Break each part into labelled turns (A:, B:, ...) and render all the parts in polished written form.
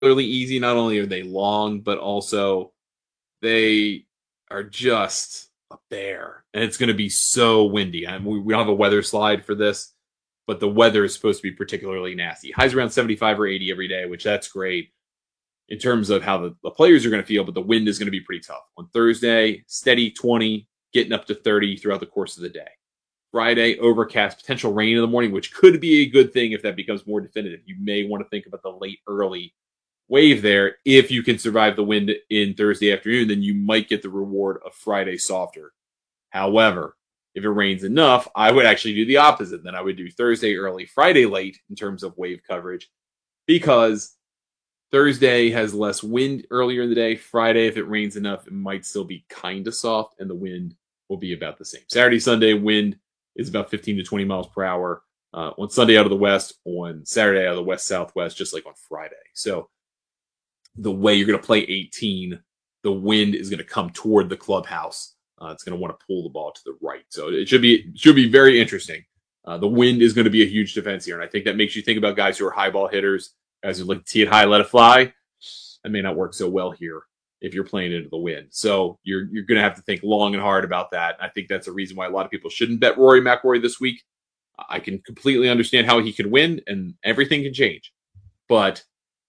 A: particularly easy. Not only are they long, but also they are just a bear. And it's going to be so windy. And we don't have a weather slide for this, but the weather is supposed to be particularly nasty. Highs around 75 or 80 every day, which that's great in terms of how the players are going to feel, but the wind is going to be pretty tough. On Thursday, steady 20, getting up to 30 throughout the course of the day. Friday, overcast, potential rain in the morning, which could be a good thing if that becomes more definitive. You may want to think about the late, early wave there. If you can survive the wind in Thursday afternoon, then you might get the reward of Friday softer. However, if it rains enough, I would actually do the opposite. Then I would do Thursday early, Friday late in terms of wave coverage, because Thursday has less wind earlier in the day. Friday, if it rains enough, it might still be kind of soft, and the wind will be about the same. Saturday, Sunday, wind is about 15 to 20 miles per hour. On Sunday out of the west, on Saturday out of the west-southwest, just like on Friday. So the way you're going to play 18, the wind is going to come toward the clubhouse. It's going to want to pull the ball to the right. So it should be very interesting. The wind is going to be a huge defense here, and I think that makes you think about guys who are high ball hitters, guys who like to tee it high, let it fly. That may not work so well here if you're playing into the wind. So you're going to have to think long and hard about that. I think that's a reason why a lot of people shouldn't bet Rory McIlroy this week. I can completely understand how he could win, and everything can change. But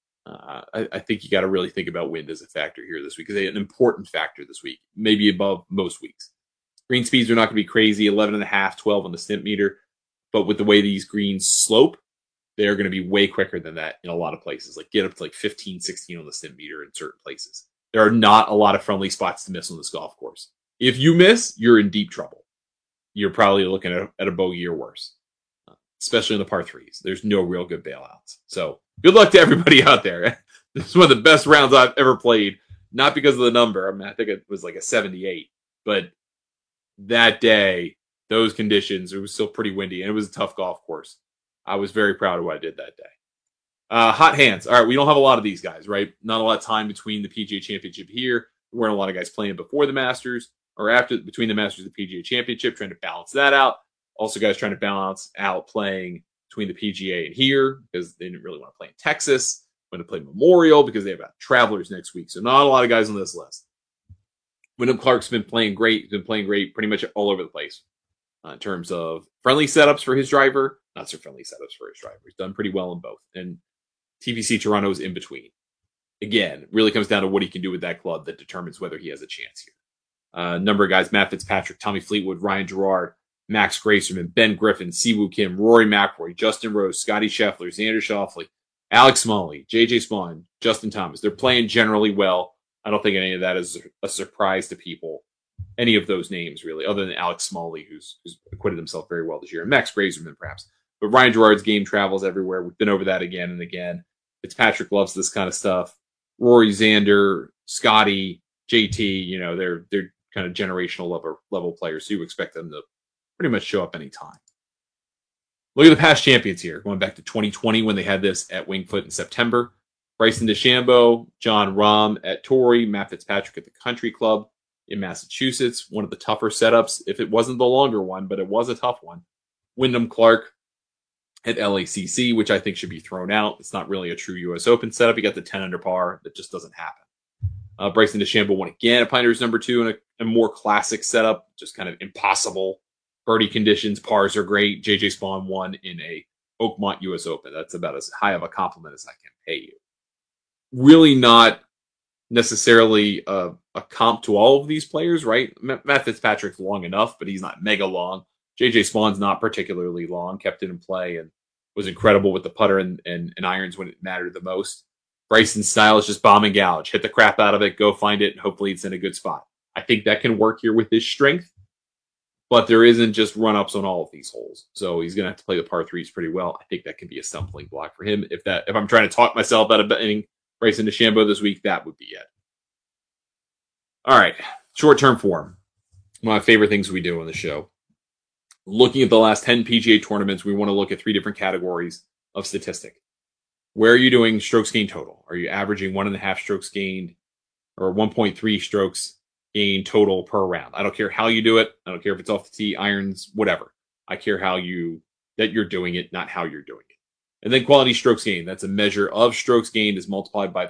A: I think you got to really think about wind as a factor here this week, because an important factor this week, maybe above most weeks. Green speeds are not going to be crazy, 11.5, 12 on the Stimpmeter. But with the way these greens slope, they're going to be way quicker than that in a lot of places. Like get up to like 15, 16 on the Stimpmeter in certain places. There are not a lot of friendly spots to miss on this golf course. If you miss, you're in deep trouble. You're probably looking at a bogey or worse, especially in the par threes. There's no real good bailouts. So good luck to everybody out there. This is one of the best rounds I've ever played, not because of the number. I mean, I think it was like a 78, but that day, those conditions, it was still pretty windy, and it was a tough golf course. I was very proud of what I did that day. Hot hands. All right, we don't have a lot of these guys, right? Not a lot of time between the PGA Championship here. There weren't a lot of guys playing before the Masters or after, between the Masters and the PGA Championship, trying to balance that out. Also, guys trying to balance out playing between the PGA and here because they didn't really want to play in Texas. Want to play Memorial because they have Travelers next week. So not a lot of guys on this list. Wyndham Clark's been playing great. He's been playing great pretty much all over the place in terms of friendly setups for his driver, not so friendly setups for his driver. He's done pretty well in both. And TPC Toronto is in between. Again, really comes down to what he can do with that club that determines whether he has a chance here. Number of guys: Matt Fitzpatrick, Tommy Fleetwood, Ryan Gerard, Max Gracerman, Ben Griffin, Siwoo Kim, Rory McIlroy, Justin Rose, Scotty Scheffler, Xander Schauffele, Alex Smalley, JJ Spawn, Justin Thomas. They're playing generally well. I don't think any of that is a surprise to people. Any of those names, really, other than Alex Smalley, who's acquitted himself very well this year, and Max Gracerman, perhaps. But Ryan Gerard's game travels everywhere. We've been over that again and again. Fitzpatrick loves this kind of stuff. Rory, Xander, Scotty, JT, they're kind of generational level players, so you expect them to pretty much show up anytime. Look at the past champions here, going back to 2020 when they had this at Winged Foot in September. Bryson DeChambeau, John Rahm at Torrey, Matt Fitzpatrick at the Country Club in Massachusetts. One of the tougher setups, if it wasn't the longer one, but it was a tough one. Wyndham Clark at LACC, which I think should be thrown out. It's not really a true U.S. Open setup. You got the 10 under par. That just doesn't happen. Bryson DeChambeau won again at Pioneers number 2 in a more classic setup, just kind of impossible birdie conditions. Pars are great. JJ Spawn won in a Oakmont U.S. Open. That's about as high of a compliment as I can pay you. Really not necessarily a comp to all of these players, right? Matt Fitzpatrick's long enough, but he's not mega long. JJ Spawn's not particularly long, kept it in play, and was incredible with the putter and irons when it mattered the most. Bryson's style is just bomb and gouge. Hit the crap out of it, go find it, and hopefully it's in a good spot. I think that can work here with his strength, but there isn't just run-ups on all of these holes. So he's going to have to play the par threes pretty well. I think that can be a stumbling block for him. If I'm trying to talk myself out of betting Bryson DeChambeau this week, that would be it. All right, short-term form. One of my favorite things we do on the show. Looking at the last 10 PGA tournaments, we want to look at 3 different categories of statistic. Where are you doing strokes gained total? Are you averaging 1.5 strokes gained or 1.3 strokes gained total per round? I don't care how you do it. I don't care if it's off the tee, irons, whatever. I care that you're doing it, not how you're doing it. And then quality strokes gained. That's a measure of strokes gained is multiplied by